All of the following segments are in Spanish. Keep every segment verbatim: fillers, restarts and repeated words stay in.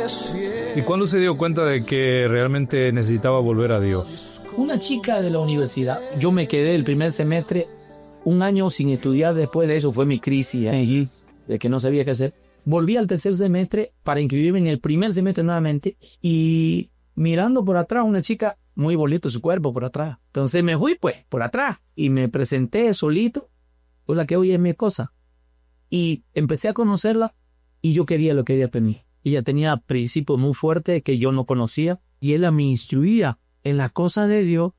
¿Y cuándo se dio cuenta de que realmente necesitaba volver a Dios? Una chica de la universidad. Yo me quedé el primer semestre, un año sin estudiar. Después de eso fue mi crisis, ¿eh? De que no sabía qué hacer. Volví al tercer semestre para inscribirme en el primer semestre nuevamente y mirando por atrás una chica, muy bonito su cuerpo por atrás. Entonces me fui pues por atrás y me presenté solito. Hola, que hoy es mi esposa. Y empecé a conocerla y yo quería lo que ella tenía. Ella tenía principios muy fuertes que yo no conocía y ella me instruía en las cosas de Dios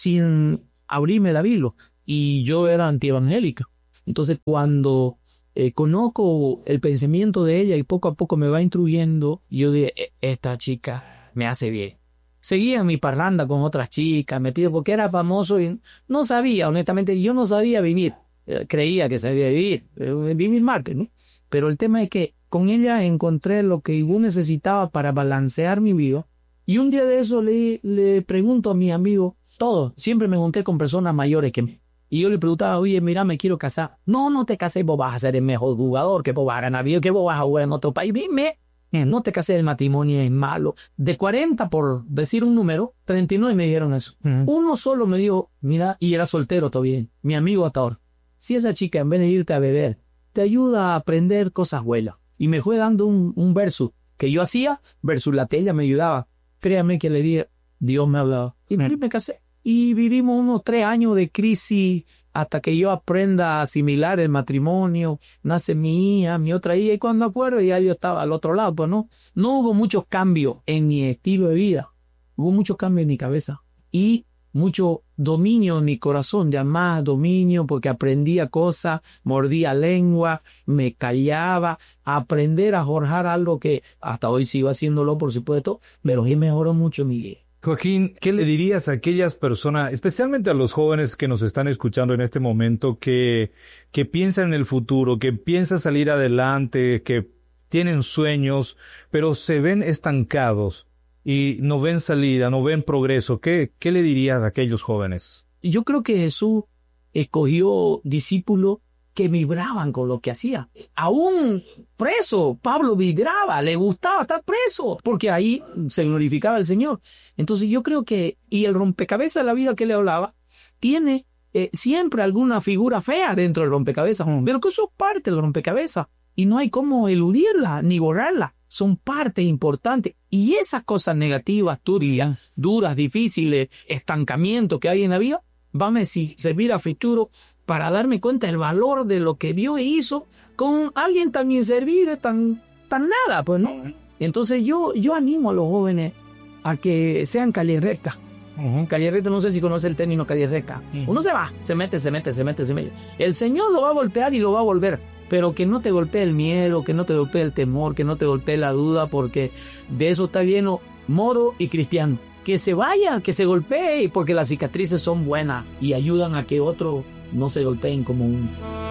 sin abrirme la Biblia. Y yo era antievangélico. Entonces cuando eh, conozco el pensamiento de ella y poco a poco me va instruyendo, yo dije, esta chica me hace bien. Seguía mi parranda con otras chicas, me pido porque era famoso y no sabía, honestamente, yo no sabía vivir. Creía que sabía vivir, vivir Marte, ¿no? Pero el tema es que con ella encontré lo que yo necesitaba para balancear mi vida. Y un día de eso le, le pregunto a mi amigo todo. Siempre me junté con personas mayores que mí. Y yo le preguntaba, oye, mira, me quiero casar. No, no te cases, vos vas a ser el mejor jugador, que vos vas a ganar vida, que vos vas a jugar en otro país. Dime, no te cases, el matrimonio es malo. De cuarenta, por decir un número, treinta y nueve me dijeron eso. Uh-huh. Uno solo me dijo, mira, y era soltero todavía, mi amigo hasta ahora. Si esa chica, en vez de irte a beber, te ayuda a aprender cosas buenas. Y me fue dando un, un verso que yo hacía versus la que ella me ayudaba. Créame que le dije, Dios me hablaba. Y me, me casé. Y vivimos unos tres años de crisis hasta que yo aprenda a asimilar el matrimonio. Nace mi hija, mi otra hija. Y cuando acuerdo ya yo estaba al otro lado. Pues no, no hubo muchos cambios en mi estilo de vida. Hubo muchos cambios en mi cabeza. Y mucho dominio en mi corazón, ya más dominio, porque aprendía cosas, mordía lengua, me callaba, aprender a forjar algo que hasta hoy sigo haciéndolo, por supuesto, pero sí mejoró mucho mi vida. Joaquín, ¿qué le dirías a aquellas personas, especialmente a los jóvenes que nos están escuchando en este momento, que, que piensan en el futuro, que piensan salir adelante, que tienen sueños, pero se ven estancados y no ven salida, no ven progreso? ¿Qué, qué le dirías a aquellos jóvenes? Yo creo que Jesús escogió discípulos que vibraban con lo que hacía. Aún preso, Pablo vibraba, le gustaba estar preso, porque ahí se glorificaba el Señor. Entonces yo creo que, y el rompecabezas de la vida que le hablaba, tiene eh, siempre alguna figura fea dentro del rompecabezas, pero que eso es parte del rompecabezas, y no hay cómo eludirla ni borrarla. Son parte importante. Y esas cosas negativas, turbias, duras, difíciles, estancamiento que hay en la vida, van a servir a futuro para darme cuenta del valor de lo que Dios hizo con alguien tan inservible, tan, tan nada, pues, ¿no? Entonces yo, yo animo a los jóvenes a que sean calle recta. Uh-huh. Calle recta, no sé si conoce el término calle recta. Uh-huh. Uno se va, se mete, se mete, se mete, se mete. El Señor lo va a golpear y lo va a volver. Pero que no te golpee el miedo, que no te golpee el temor, que no te golpee la duda, porque de eso está lleno moro y cristiano. Que se vaya, que se golpee, porque las cicatrices son buenas y ayudan a que otros no se golpeen como uno.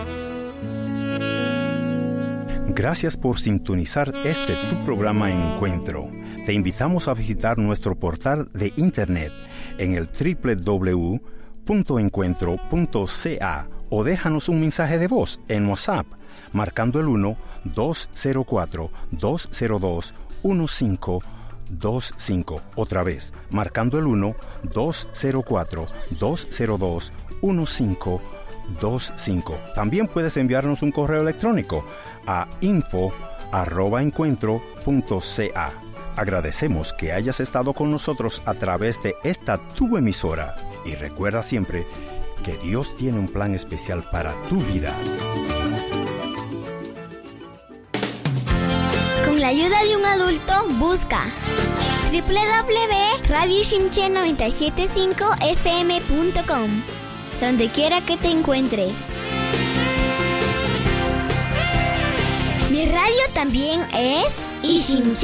Gracias por sintonizar este tu programa Encuentro. Te invitamos a visitar nuestro portal de internet en el doble u doble u doble u punto encuentro punto c a o déjanos un mensaje de voz en WhatsApp marcando el uno dos cero cuatro dos cero dos uno cinco dos cinco. Otra vez, marcando el uno dos cero cuatro dos cero dos uno cinco dos cinco. También puedes enviarnos un correo electrónico a info arroba encuentro punto c a. Agradecemos que hayas estado con nosotros a través de esta tu emisora y recuerda siempre que Dios tiene un plan especial para tu vida. Con la ayuda de un adulto, busca doble u doble u doble u punto radio shimche noventa y siete punto cinco f m punto com, donde quiera que te encuentres. Mi radio también es Ishimche.